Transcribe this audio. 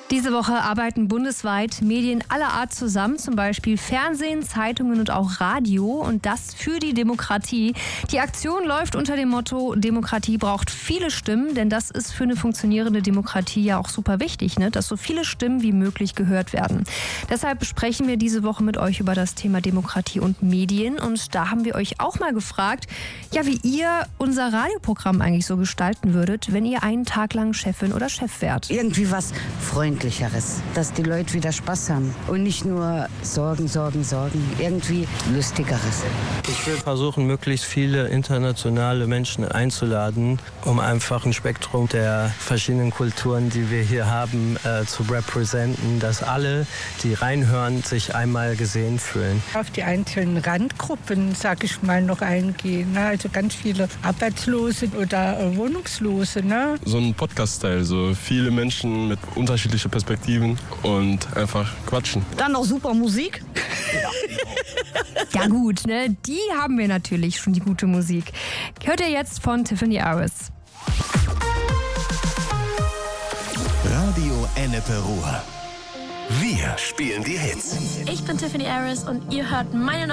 Diese Woche arbeiten bundesweit Medien aller Art zusammen, zum Beispiel Fernsehen, Zeitungen und auch Radio, und das für die Demokratie. Die Aktion läuft unter dem Motto: Demokratie braucht viele Stimmen, denn das ist für eine funktionierende Demokratie ja auch super wichtig, ne? Dass so viele Stimmen wie möglich gehört werden. Deshalb sprechen wir diese Woche mit euch über das Thema Demokratie und Medien, und da haben wir euch auch mal gefragt, ja, wie ihr unser Radioprogramm eigentlich so gestalten würdet, wenn ihr einen Tag lang Chefin oder Chef wärt. Irgendwie was Freundlicheres, dass die Leute wieder Spaß haben und nicht nur Sorgen. Irgendwie Lustigeres. Ich will versuchen, möglichst viele internationale Menschen einzuladen, um einfach ein Spektrum der verschiedenen Kulturen, die wir hier haben, zu repräsentieren, dass alle, die reinhören, sich einmal gesehen fühlen. Auf die einzelnen Randgruppen, sag ich mal, noch eingehen. Ne? Also ganz viele Arbeitslose oder Wohnungslose. Ne? So ein Podcast-Style, so viele Menschen mit unterschiedlichen Perspektiven und einfach quatschen. Dann noch super Musik. Ja gut, ne? Die haben wir natürlich schon, die gute Musik. Hört ihr jetzt von Tiffany Harris. Radio Ennepe Ruhr. Wir spielen die Hits. Ich bin Tiffany Harris und ihr hört meine